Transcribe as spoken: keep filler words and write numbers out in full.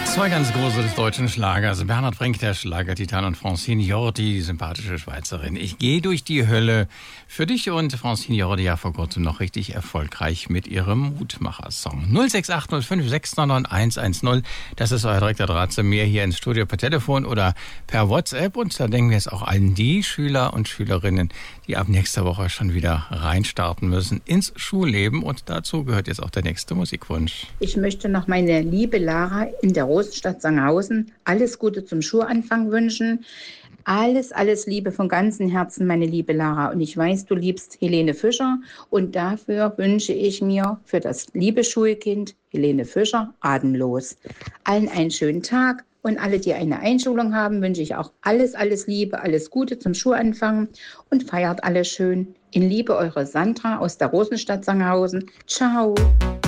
Zwei ganz große des deutschen Schlagers. Bernhard Brink, der Schlagertitan, und Francine Jordi, die sympathische Schweizerin. Ich gehe durch die Hölle. Für dich und Francine Jordi ja vor kurzem noch richtig erfolgreich mit ihrem Mutmacher-Song. null sechs acht null fünf sechs neun neun eins eins null. Das ist euer direkter Draht zu mir hier ins Studio per Telefon oder per WhatsApp. Und da denken wir jetzt auch an die Schüler und Schülerinnen, die ab nächster Woche schon wieder reinstarten müssen ins Schulleben. Und dazu gehört jetzt auch der nächste Musikwunsch. Ich möchte noch meine liebe Lara in der Rosenstadt Sangerhausen alles Gute zum Schulanfang wünschen. Alles, alles Liebe von ganzem Herzen, meine liebe Lara. Und ich weiß, du liebst Helene Fischer. Und dafür wünsche ich mir für das liebe Schulkind Helene Fischer atemlos. Allen einen schönen Tag. Und alle, die eine Einschulung haben, wünsche ich auch alles, alles Liebe, alles Gute zum Schulanfang. Und feiert alles schön. In Liebe, eure Sandra aus der Rosenstadt Sangerhausen. Ciao.